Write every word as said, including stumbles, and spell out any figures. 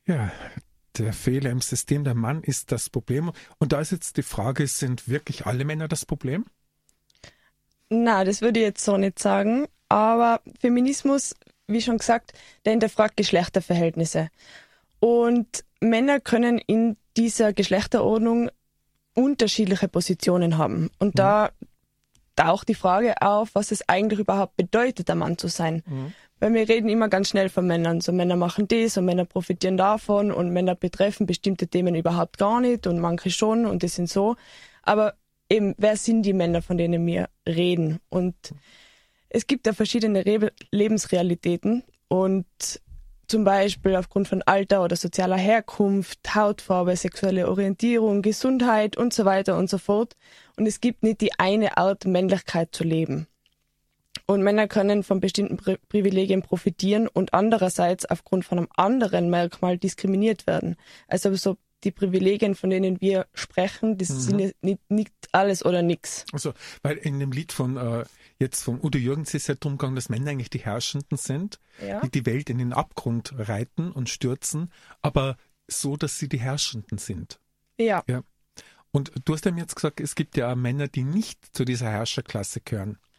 Ja, der Fehler im System, der Mann ist das Problem. Und da ist jetzt die Frage, sind wirklich alle Männer das Problem? Na, das würde ich jetzt so nicht sagen. Aber Feminismus, wie schon gesagt, der hinterfragt Geschlechterverhältnisse. Und Männer können in dieser Geschlechterordnung unterschiedliche Positionen haben. Und mhm. da taucht die Frage auf, was es eigentlich überhaupt bedeutet, ein Mann zu sein. Mhm. Weil wir reden immer ganz schnell von Männern. So Männer machen das und Männer profitieren davon und Männer betreffen bestimmte Themen überhaupt gar nicht und manche schon und das sind so. Aber eben, wer sind die Männer, von denen wir reden? Und es gibt ja verschiedene Re- Lebensrealitäten und zum Beispiel aufgrund von Alter oder sozialer Herkunft, Hautfarbe, sexuelle Orientierung, Gesundheit und so weiter und so fort. Und es gibt nicht die eine Art, Männlichkeit zu leben. Und Männer können von bestimmten Pri- Privilegien profitieren und andererseits aufgrund von einem anderen Merkmal diskriminiert werden. Also so die Privilegien, von denen wir sprechen, das mhm. sind nicht, nicht alles oder nichts. Also, weil in dem Lied von äh, jetzt von Udo Jürgens ist ja darum gegangen, dass Männer eigentlich die Herrschenden sind, ja. die die Welt in den Abgrund reiten und stürzen, aber so, dass sie die Herrschenden sind. Ja. ja. Und du hast ja jetzt gesagt, es gibt ja auch Männer, die nicht zu dieser Herrscherklasse gehören.